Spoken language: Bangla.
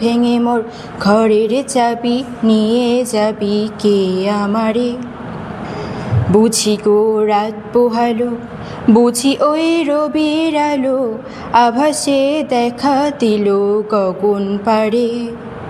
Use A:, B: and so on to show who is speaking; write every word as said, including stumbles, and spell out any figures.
A: ভেঙে মোর ঘরের চাবি নিয়ে যাবি কে আমারে। বুঝি গো রাত পোহালো, বুঝি ওই রবির আলো, আভাসে দেখা দিল গগন পাড়ে।